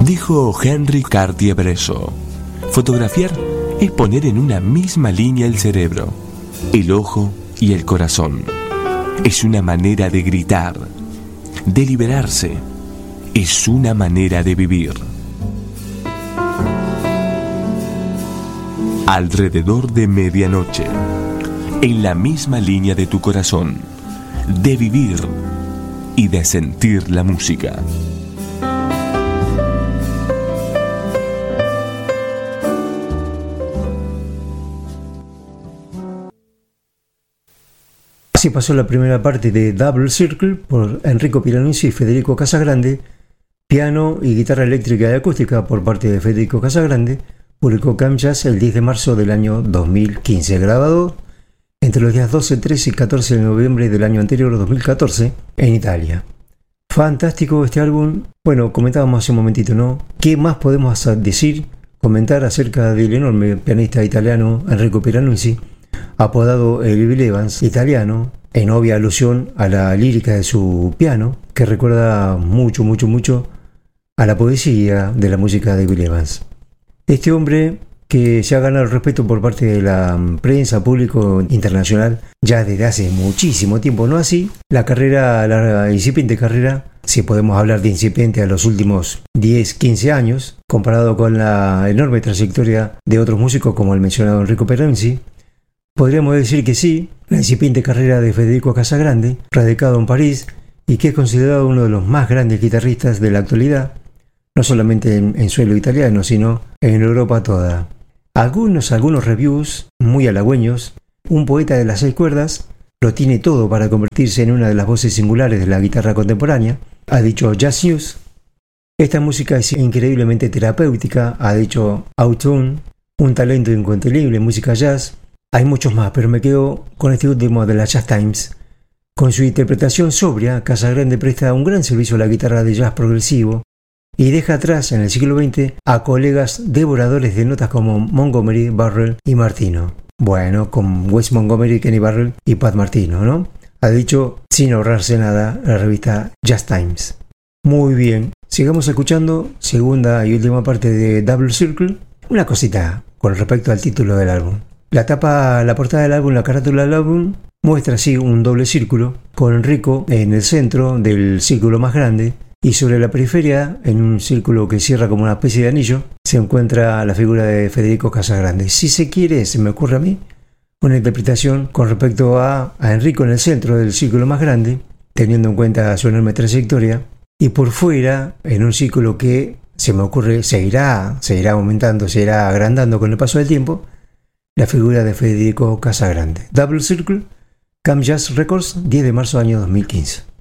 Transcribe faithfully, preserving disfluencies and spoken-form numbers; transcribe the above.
Dijo Henry Cartier-Bresson: fotografiar es poner en una misma línea el cerebro, el ojo y el corazón. Es una manera de gritar, de liberarse. Es una manera de vivir. Alrededor de medianoche, en la misma línea de tu corazón, de vivir y de sentir la música. Así pasó la primera parte de Double Circle por Enrico Pieranunzi y Federico Casagrande. Piano y guitarra eléctrica y acústica por parte de Federico Casagrande. Publicó Cam Jazz el diez de marzo del año dos mil quince. Grabado entre los días doce, trece y catorce de noviembre del año anterior, dos mil catorce, en Italia. Fantástico este álbum. Bueno, comentábamos hace un momentito, ¿no? ¿Qué más podemos decir, comentar acerca del enorme pianista italiano Enrico Pieranunzi, apodado el Bill Evans italiano, en obvia alusión a la lírica de su piano, que recuerda mucho, mucho, mucho a la poesía de la música de Bill Evans. Este hombre, que se ha ganado el respeto por parte de la prensa, público internacional, ya desde hace muchísimo tiempo, no así la carrera, la incipiente carrera, si podemos hablar de incipiente a los últimos diez, quince años, comparado con la enorme trayectoria de otros músicos como el mencionado Enrico Pieranunzi. Podríamos decir que sí, la incipiente carrera de Federico Casagrande, radicado en París y que es considerado uno de los más grandes guitarristas de la actualidad, no solamente en, en suelo italiano, sino en Europa toda. Algunos, algunos reviews muy halagüeños. Un poeta de las seis cuerdas lo tiene todo para convertirse en una de las voces singulares de la guitarra contemporánea, ha dicho Jazz News. Esta música es increíblemente terapéutica, ha dicho Autumn, un talento incontenible en música jazz. Hay muchos más, pero me quedo con este último de la Jazz Times. Con su interpretación sobria, Casagrande presta un gran servicio a la guitarra de jazz progresivo y deja atrás en el siglo veinte a colegas devoradores de notas como Montgomery, Burrell y Martino. Bueno, con Wes Montgomery, Kenny Burrell y Pat Martino, ¿no? Ha dicho, sin ahorrarse nada, la revista Jazz Times. Muy bien, sigamos escuchando segunda y última parte de Double Circle. Una cosita con respecto al título del álbum. La tapa, la portada del álbum, la carátula del álbum, muestra así un doble círculo, con Enrico en el centro del círculo más grande, y sobre la periferia, en un círculo que cierra como una especie de anillo, se encuentra la figura de Federico Casagrande. Si se quiere, se me ocurre a mí, una interpretación con respecto a, a Enrico en el centro del círculo más grande, teniendo en cuenta su enorme trayectoria, y por fuera, en un círculo que, se me ocurre, se irá, se irá aumentando, se irá agrandando con el paso del tiempo, la figura de Federico Casagrande. Double Circle, Cam Jazz Records, diez de marzo del año dos mil quince.